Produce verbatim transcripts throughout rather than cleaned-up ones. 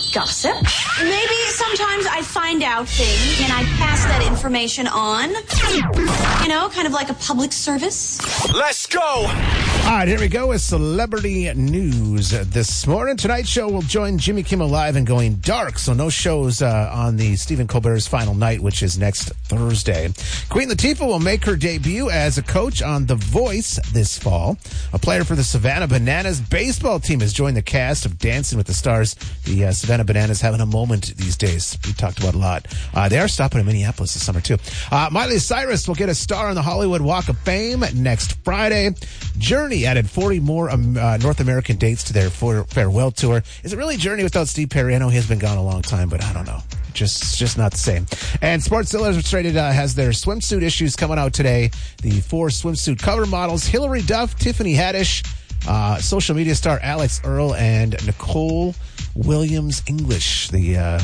gossip. Maybe sometimes I find out things and I pass that information on. You know, kind of like a public service. Let's go! All right, here we go with celebrity news this morning. Tonight's show will join Jimmy Kimmel Live and Going Dark, so no shows uh, on the Stephen Colbert's final night, which is next Thursday. Queen Latifah will make her debut as a coach on The Voice this fall. A player for the Savannah Bananas baseball team has joined the cast of Dancing with the Stars. The uh, Savannah Bananas having a moment these days. We talked about it a lot. Uh, they are stopping in Minneapolis this summer, too. Uh, Miley Cyrus will get a star on the Hollywood Walk of Fame next Friday. Journey added forty more um, uh, North American dates to their for- farewell tour. Is it really Journey without Steve Perry? I know he has been gone a long time, but I don't know. Just just not the same. And Sports Illustrated uh, has their swimsuit issues coming out today. The four swimsuit cover models, Hilary Duff, Tiffany Haddish, uh, social media star Alex Earl, and Nicole Williams English. The uh,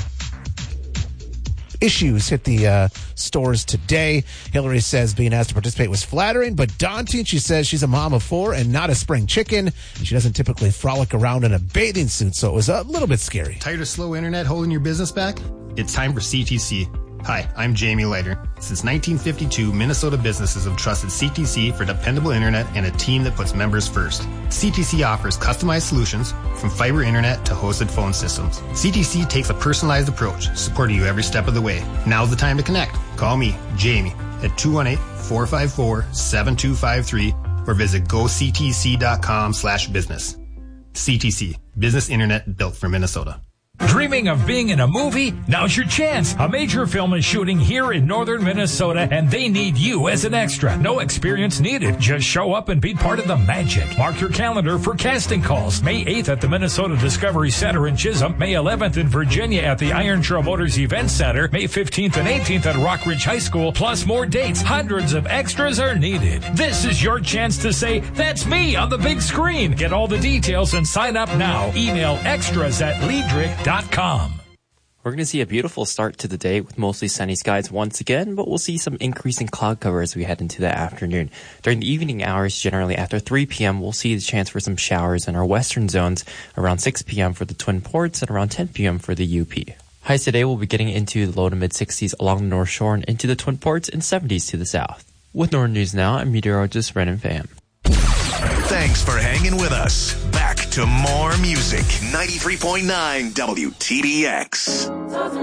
issues hit the uh, stores today. Hillary says being asked to participate was flattering but daunting. She says she's a mom of four and not a spring chicken. And she doesn't typically frolic around in a bathing suit, so it was a little bit scary. Tired of slow internet holding your business back? It's time for C T C. Hi, I'm Jamie Leiter. Since nineteen fifty-two, Minnesota businesses have trusted C T C for dependable internet and a team that puts members first. C T C offers customized solutions from fiber internet to hosted phone systems. C T C takes a personalized approach, supporting you every step of the way. Now's the time to connect. Call me, Jamie, at two one eight, four five four, seven two five three or visit go c t c dot com slash business. C T C, business internet built for Minnesota. Dreaming of being in a movie? Now's your chance. A major film is shooting here in northern Minnesota, and they need you as an extra. No experience needed. Just show up and be part of the magic. Mark your calendar for casting calls. May eighth at the Minnesota Discovery Center in Chisholm. May eleventh in Virginia at the Iron Trail Motors Event Center. May fifteenth and eighteenth at Rock Ridge High School. Plus more dates. Hundreds of extras are needed. This is your chance to say, that's me on the big screen. Get all the details and sign up now. Email extras at Liedrich dot com. We're going to see a beautiful start to the day with mostly sunny skies once again, but we'll see some increasing cloud cover as we head into the afternoon. During the evening hours, generally after three p.m., we'll see the chance for some showers in our western zones around six p.m. for the Twin Ports and around ten p.m. for the U P. Highs today will be getting into the low to mid-sixties along the North Shore and into the Twin Ports and seventies to the south. With Northern News Now, I'm meteorologist Brennan Pham. Thanks for hanging with us. Back to more music. ninety-three point nine W T B X.